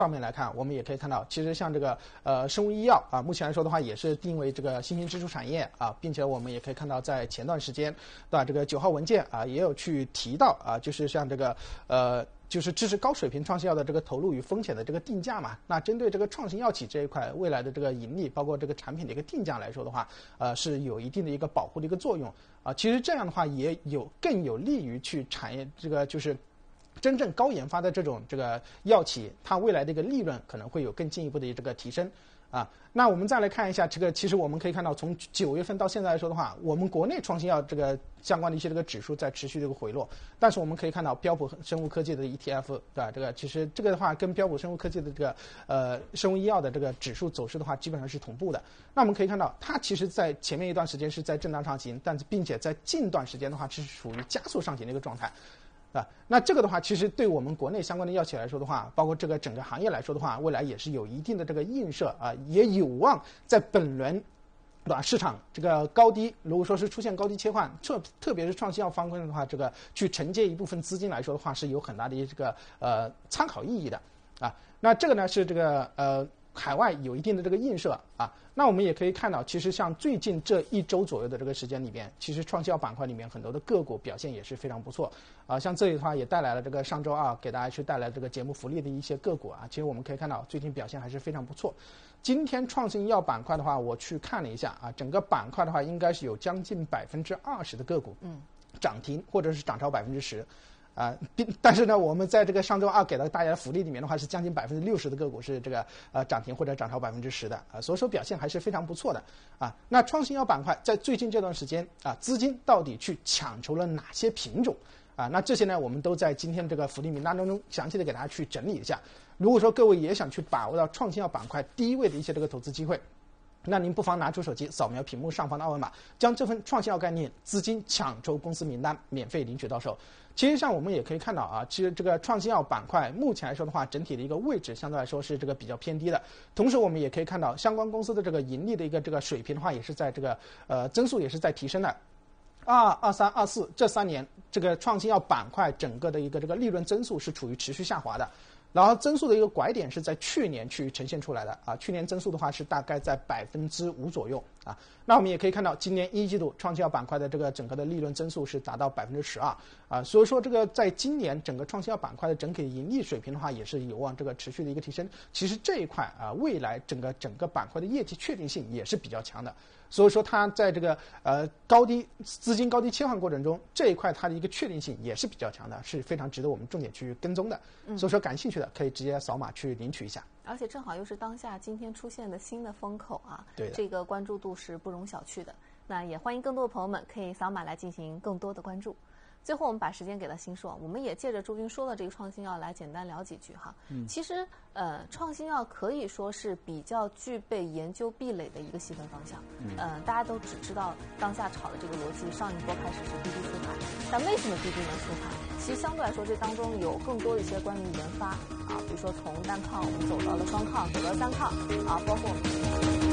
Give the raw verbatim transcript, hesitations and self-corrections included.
上面来看，我们也可以看到，其实像这个呃生物医药啊，目前来说的话也是定为这个新兴支柱产业啊，并且我们也可以看到，在前段时间，对吧？这个九号文件啊也有去提到啊，就是像这个呃。就是支持高水平创新药的这个投入与风险的这个定价嘛。那针对这个创新药企这一块未来的这个盈利，包括这个产品的一个定价来说的话，呃，是有一定的一个保护的一个作用啊。其实这样的话也有更有利于去产业这个就是真正高研发的这种这个药企，它未来的一个利润可能会有更进一步的这个提升。啊，那我们再来看一下这个，其实我们可以看到，从九月份到现在来说的话，我们国内创新药这个相关的一些这个指数在持续这个回落，但是我们可以看到标普生物科技的 E T F， 对吧？这个其实这个的话跟标普生物科技的这个呃生物医药的这个指数走势的话，基本上是同步的。那我们可以看到，它其实在前面一段时间是在震荡上行，但是并且在近段时间的话是属于加速上行的一个状态。啊，那这个的话，其实对我们国内相关的药企来说的话，包括这个整个行业来说的话，未来也是有一定的这个映射啊，也有望在本轮，对吧？市场这个高低，如果说是出现高低切换，特特别是创新药方面的话，这个去承接一部分资金来说的话，是有很大的这个呃参考意义的啊。那这个呢是这个呃。海外有一定的这个映射啊，那我们也可以看到，其实像最近这一周左右的这个时间里边，其实创新药板块里面很多的个股表现也是非常不错啊。像这里的话也带来了这个上周二给大家去带来这个节目福利的一些个股啊，其实我们可以看到最近表现还是非常不错。今天创新药板块的话，我去看了一下啊，整个板块的话应该是有将近百分之二十的个股嗯涨停或者是涨超百分之十。啊，但是呢，我们在这个上周二给到大家的福利里面的话，是将近百分之六十的个股是这个呃涨停或者涨超百分之十的啊，所以说表现还是非常不错的啊。那创新药板块在最近这段时间啊，资金到底去抢筹了哪些品种啊？那这些呢，我们都在今天这个福利名单当中详细的给大家去整理一下。如果说各位也想去把握到创新药板块第一位的一些这个投资机会，那您不妨拿出手机扫描屏幕上方的二维码，将这份创新药概念资金抢筹公司名单免费领取到手。其实上我们也可以看到啊，其实这个创新药板块目前来说的话，整体的一个位置相对来说是这个比较偏低的。同时我们也可以看到相关公司的这个盈利的一个这个水平的话，也是在这个呃增速也是在提升的。二二三二四这三年，这个创新药板块整个的一个这个利润增速是处于持续下滑的。然后增速的一个拐点是在去年去呈现出来的啊，去年增速的话是大概在百分之五左右啊。那我们也可以看到，今年一季度创新药板块的这个整个的利润增速是达到百分之十二啊，所以说这个在今年整个创新药板块的整体盈利水平的话，也是有望这个持续的一个提升。其实这一块啊，未来整个整个板块的业绩确定性也是比较强的。所以说它在这个呃高低资金高低切换过程中，这一块它的一个确定性也是比较强的，是非常值得我们重点去跟踪的。嗯、所以说感兴趣的可以直接扫码去领取一下。 而且正好又是当下今天出现的新的风口啊， 对的， 这个关注度是不容小觑的。那也欢迎更多的朋友们可以扫码来进行更多的关注。最后我们把时间给到新硕，我们也借着朱军说的这个创新药来简单聊几句哈。嗯，其实呃创新药可以说是比较具备研究壁垒的一个细分方向。嗯，呃大家都只知道当下炒的这个逻辑，上一波开始是滴滴出海，但为什么滴滴能出海？其实相对来说这当中有更多的一些关于研发啊，比如说从单抗我们走到了双抗，走到三抗啊，包括我们